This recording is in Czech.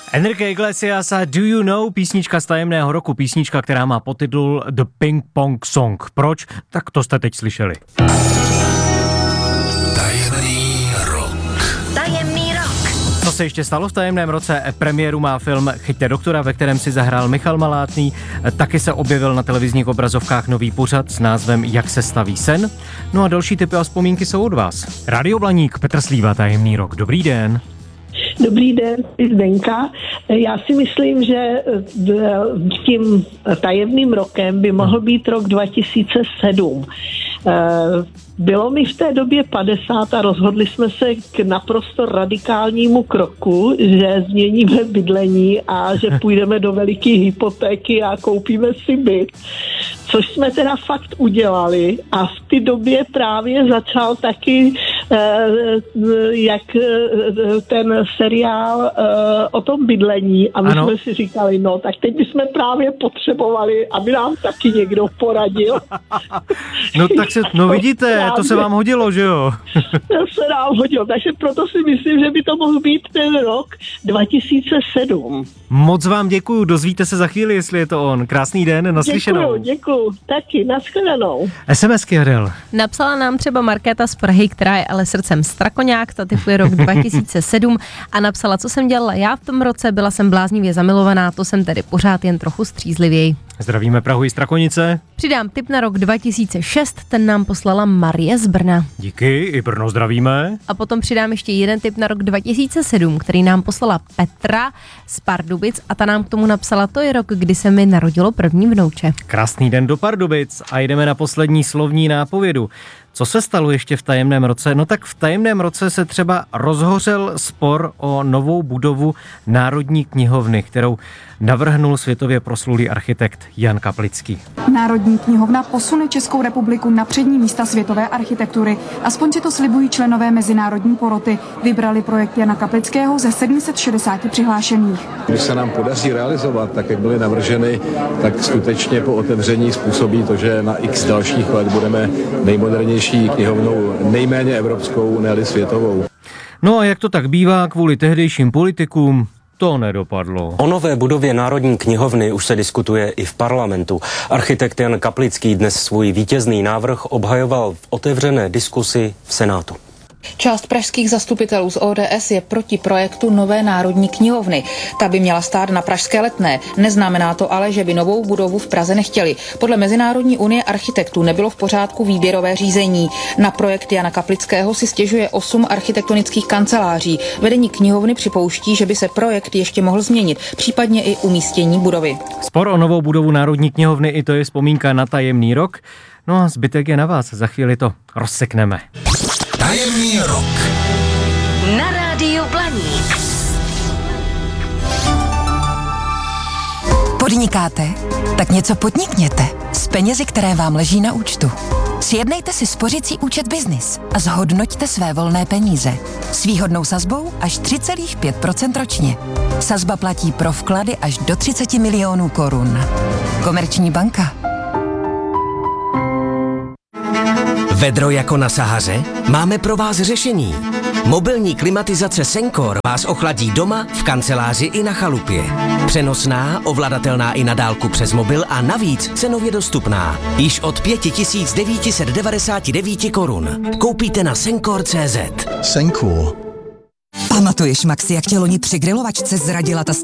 Enrique Iglesias a Do You Know, písnička z tajemného roku, písnička, která má podtitul The Ping Pong Song. Proč? Tak to jste teď slyšeli. Tajemný rok. Tajemný rok. Co se ještě stalo v tajemném roce? Premiéru má film Chyťte doktora, ve kterém si zahrál Michal Malátný. Taky se objevil na televizních obrazovkách nový pořad s názvem Jak se staví sen. No a další tipy a vzpomínky jsou od vás. Rádio Blaník, Petr Slíva, tajemný rok. Dobrý den. Dobrý den, Zdenka. Já si myslím, že tím tajemným rokem by mohl být rok 2007. Bylo mi v té době 50 a rozhodli jsme se k naprosto radikálnímu kroku, že změníme bydlení a že půjdeme do veliké hypotéky a koupíme si byt. Což jsme teda fakt udělali a v té době právě začal taky jak ten seriál o tom bydlení a my jsme si říkali, no tak teď bychom právě potřebovali, aby nám taky někdo poradil. No tak vidíte, to se vám hodilo, že jo? To se nám hodilo, takže proto si myslím, že by to mohl být ten rok 2007. Moc vám děkuju, dozvíte se za chvíli, jestli je to on. Krásný den, naslyšenou. Děkuju, taky, nashledanou. SMSky, Adel. Napsala nám třeba Markéta z Prahy, která je ale srdcem strakoňák, ta typuje rok 2007 a napsala, co jsem dělala já v tom roce, byla jsem bláznivě zamilovaná, to jsem tedy pořád jen trochu střízlivěji. Zdravíme Prahu i Strakonice. Přidám tip na rok 2006, ten nám poslala Marie z Brna. Díky, i Brno zdravíme. A potom přidám ještě jeden tip na rok 2007, který nám poslala Petra z Pardubic a ta nám k tomu napsala, to je rok, kdy se mi narodilo první vnouče. Krásný den do Pardubic a jdeme na poslední slovní nápovědu. Co se stalo ještě v tajemném roce? No tak v tajemném roce se třeba rozhořel spor o novou budovu Národní knihovny, kterou navrhnul světově proslulý architekt Jan Kaplický. Národní knihovna posune Českou republiku na přední místa světové architektury. Aspoň si to slibují členové mezinárodní poroty. Vybrali projekt Jana Kaplického ze 760 přihlášených. Když se nám podaří realizovat, tak jak byly navrženy, tak skutečně po otevření způsobí to, že na x dalších let budeme nejmodernější knihovnou, nejméně evropskou, ne-li světovou. No a jak to tak bývá, kvůli tehdejším politikům to nedopadlo. O nové budově Národní knihovny už se diskutuje i v parlamentu. Architekt Jan Kaplický dnes svůj vítězný návrh obhajoval v otevřené diskusi v Senátu. Část pražských zastupitelů z ODS je proti projektu nové Národní knihovny. Ta by měla stát na pražské Letné. Neznamená to ale, že by novou budovu v Praze nechtěli. Podle Mezinárodní unie architektů nebylo v pořádku výběrové řízení. Na projekt Jana Kaplického si stěžuje 8 architektonických kanceláří. Vedení knihovny připouští, že by se projekt ještě mohl změnit, případně i umístění budovy. Spor o novou budovu Národní knihovny, i to je vzpomínka na tajemný rok. No a zbytek je na vás, za chvíli to rozsekneme. Tajemný rok. Na rádiu Blaník. Podnikáte? Tak něco podnikněte s penězi, které vám leží na účtu. Sjednejte si spořicí účet Biznis a zhodnoťte své volné peníze. S výhodnou sazbou až 3,5% ročně. Sazba platí pro vklady až do 30 milionů korun. Komerční banka. Vedro jako na Sahaře? Máme pro vás řešení. Mobilní klimatizace Sencor vás ochladí doma, v kanceláři i na chalupě. Přenosná, ovladatelná i na dálku přes mobil a navíc cenově dostupná. Již od 5999 korun. Koupíte na Sencor.cz. Sencor. Pamatuješ, Maxi, jak tě loni při grilovačce zradila ta